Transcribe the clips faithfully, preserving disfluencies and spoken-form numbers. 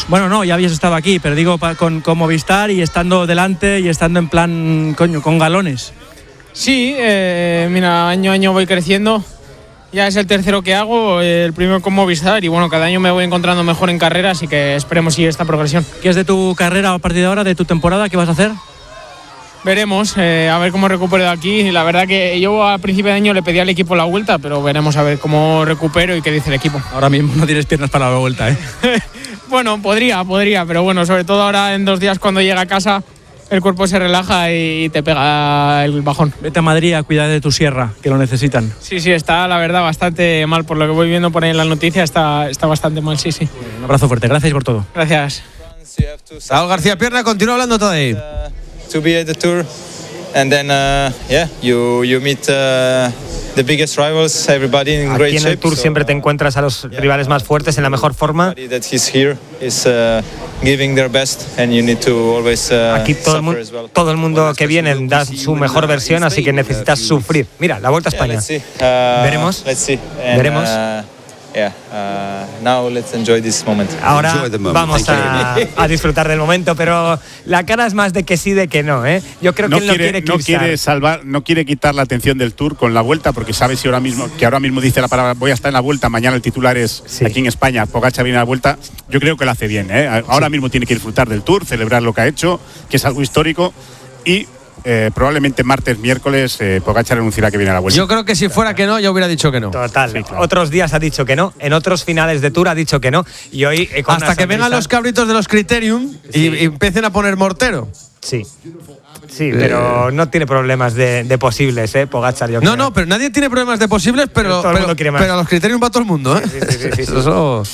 Bueno, no, ya habías estado aquí, pero digo pa, con, con Movistar y estando delante y estando en plan, coño, con galones. Sí, eh, mira, año a año voy creciendo. Ya es el tercero que hago, el primero con Movistar y bueno, cada año me voy encontrando mejor en carrera, así que esperemos seguir esta progresión. ¿Qué es de tu carrera a partir de ahora, de tu temporada? ¿Qué vas a hacer? Veremos, eh, a ver cómo recupero de aquí. La verdad que yo a principio de año le pedí al equipo la vuelta, pero veremos a ver cómo recupero y qué dice el equipo. Ahora mismo no tienes piernas para la vuelta, ¿eh? Bueno, podría, podría, pero bueno, sobre todo ahora en dos días cuando llega a casa el cuerpo se relaja y te pega el bajón. Vete a Madrid a cuidar de tu sierra, que lo necesitan. Sí, sí, está la verdad bastante mal, por lo que voy viendo por ahí en las noticias, está, está bastante mal, sí, sí. Un abrazo fuerte, gracias por todo. Gracias. Saúl García Pierna continúa hablando todavía. To be at the tour, and then uh, yeah, you you meet uh, the biggest rivals, everybody in great shape. Aquí en el Tour siempre te encuentras a los rivales más fuertes en la mejor forma. That he's here is uh, giving their best, and you need to always uh, Aquí todo el, mu- todo el mundo que viene da su mejor versión, así que necesitas sufrir. Mira, la Vuelta a España. Yeah, let's see. Uh, Veremos. Let's see. And, Veremos. Uh, yeah. Uh, now let's enjoy this moment. Ahora vamos a, a disfrutar del momento, pero la cara es más de que sí, de que no, ¿eh? Yo creo que no él no quiere, quiere no eclipsar. quiere salvar, no quiere quitar la atención del Tour con la Vuelta, porque sabe si ahora mismo que ahora mismo dice la palabra voy a estar en la Vuelta, mañana el titular es sí. Aquí en España, Pogačar viene a la Vuelta. Yo creo que lo hace bien, ¿eh? Ahora sí. mismo tiene que disfrutar del Tour, celebrar lo que ha hecho, que es algo histórico, y Eh, probablemente martes, miércoles, eh, Pogačar anunciará que viene a la Vuelta. Yo creo que si fuera que no, ya hubiera dicho que no. Total. Sí, claro. Otros días ha dicho que no, en otros finales de Tour ha dicho que no. Y hoy eh, con hasta que vengan los cabritos de los Criterium sí. y, y empiecen a poner mortero. Sí. Sí, eh. pero no tiene problemas de, de posibles, ¿eh? Pogačar, yo creo. No, no, pero nadie tiene problemas de posibles, pero, pero, pero, pero a los Criterium va todo el mundo, ¿eh? Sí, sí, sí, sí, sí, sí. Eso.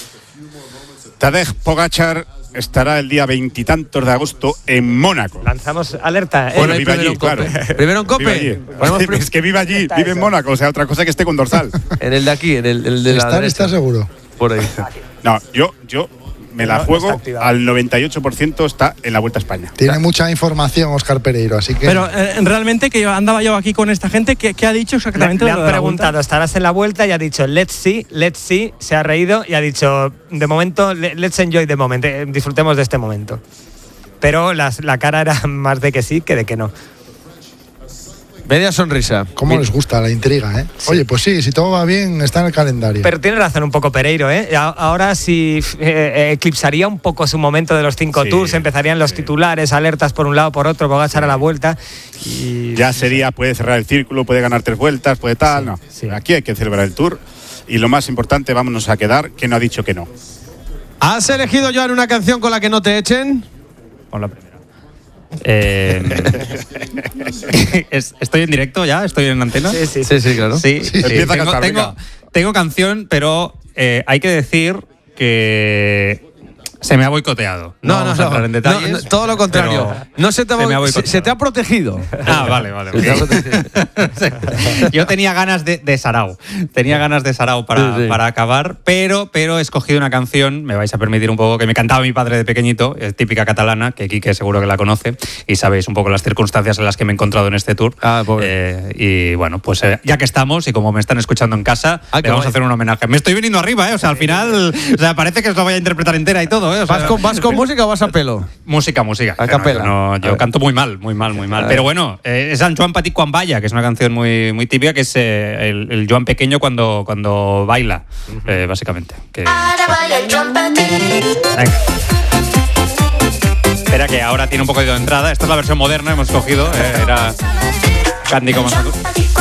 Tadej Pogačar estará el día veintitantos de agosto en Mónaco. Lanzamos alerta. Bueno, eh, vive allí, claro. Primero en Cope. Es que vive allí, vive en Mónaco, o sea, otra cosa que esté con dorsal. En el de aquí, en el, el de la Estar está seguro. Por ahí. No, yo, yo me la no, juego no al noventa y ocho por ciento está en la Vuelta a España. Tiene o sea, mucha información Óscar Pereiro, así que… Pero eh, realmente que yo andaba yo aquí con esta gente, ¿qué, qué ha dicho exactamente? Le, le han preguntado, ¿estarás en la Vuelta? Y ha dicho, let's see, let's see, se ha reído y ha dicho, de momento, let's enjoy the moment, eh, disfrutemos de este momento. Pero las, la cara era más de que sí que de que no. Media sonrisa. ¿Cómo Bien. les gusta la intriga, eh? Sí. Oye, pues sí, si todo va bien, está en el calendario. Pero tiene razón un poco Pereiro, ¿eh? Ahora sí eh, eclipsaría un poco su momento de los cinco sí, tours, empezarían los sí. titulares, alertas por un lado, por otro, Pogačar a la Vuelta. Y ya sería, puede cerrar el círculo, puede ganar tres vueltas, puede tal, sí, no. Sí. Aquí hay que celebrar el Tour y lo más importante, vámonos a quedar, que no ha dicho que no. ¿Has elegido, Joan, una canción con la que no te echen? Con la primera. Eh, ¿Estoy en directo ya? ¿Estoy en antena? Sí, sí, sí, sí claro. Sí, sí. Empieza Tengo, a cantar, tengo, tengo canción, pero eh, hay que decir que se me ha boicoteado. No, no, no, no, en detalles, no, no todo lo contrario. No se te, se, ha, se, se te ha protegido. Ah, vale, vale. vale. Yo tenía ganas de, de sarao. Tenía ganas de sarao para, sí, sí. para acabar, pero, pero he escogido una canción, me vais a permitir un poco, que me cantaba mi padre de pequeñito, es típica catalana, que Quique seguro que la conoce, y sabéis un poco las circunstancias en las que me he encontrado en este tour. Ah, pobre. Eh, y bueno, pues eh, ya que estamos, y como me están escuchando en casa, ah, le vamos a hacer un homenaje. Me estoy viniendo arriba, ¿eh? O sea, al final, o sea, parece que os lo voy a interpretar entera y todo, ¿eh? O sea, ¿Vas con, ¿Vas con música o vas a pelo? Música, música. A capela. No, yo canto muy mal, muy mal, muy mal. Pero bueno, eh, es Sant Joan Petit quan balla, que es una canción muy, muy típica, que es eh, el, el Joan pequeño cuando, cuando baila, uh-huh. eh, básicamente. Que, bueno. Espera, que ahora tiene un poco de entrada. Esta es la versión moderna, hemos cogido. Eh, era Candy como